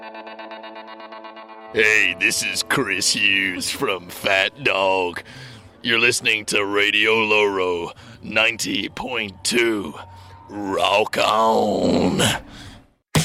Hey, this is Chris Hughes from Fat Dog. You're listening to Radio Loro 90.2. Rock on!